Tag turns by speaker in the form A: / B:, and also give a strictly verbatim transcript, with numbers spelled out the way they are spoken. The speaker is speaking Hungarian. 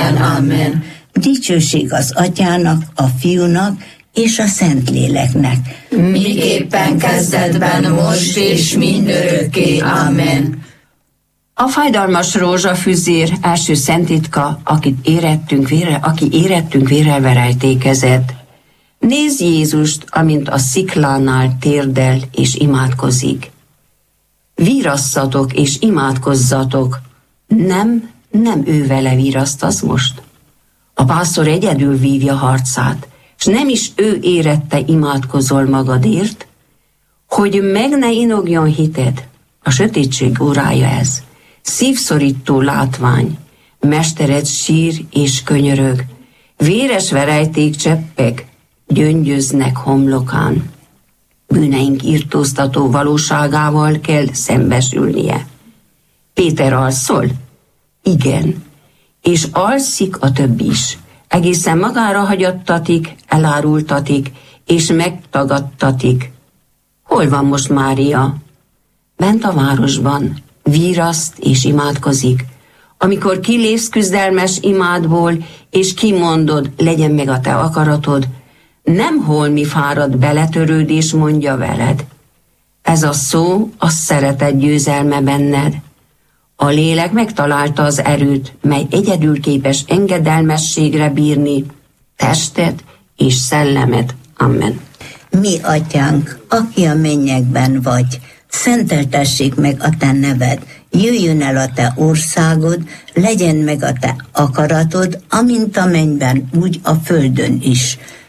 A: minden. Amen.
B: Dicsőség az Atyának, a Fiúnak és a Szentléleknek.
A: Miképpen kezdetben, most és mindörökké. Amen.
C: A fájdalmas rózsafüzér első szentitka, akit érettünk vére, aki érettünk vérrel verejtékezett. Nézd Jézust, amint a sziklánál térdel és imádkozik. Vírasszatok és imádkozzatok. Nem, nem ő vele vírasztasz most. A pásztor egyedül vívja harcát, s nem is ő érette imádkozol magadért, hogy meg ne inogjon hited. A sötétség órája ez. Szívszorító látvány, mestered sír és könyörög, véres verejték cseppek gyöngyöznek homlokán. Bűneink irtóztató valóságával kell szembesülnie. Péter alszol? Igen. És alszik a többi is. Egészen magára hagyattatik, elárultatik, és megtagadtatik. Hol van most Mária? Bent a városban, víraszt és imádkozik. Amikor kilépsz küzdelmes imádból, és kimondod, legyen meg a te akaratod, nem holmi fárad beletörődés mondja veled. Ez a szó a szeretet győzelme benned. A lélek megtalálta az erőt, mely egyedül képes engedelmességre bírni testet és szellemet. Amen.
B: Mi Atyánk, aki a mennyekben vagy, szenteltessék meg a te neved, jöjjön el a te országod, legyen meg a te akaratod, amint a mennyben, úgy a földön is.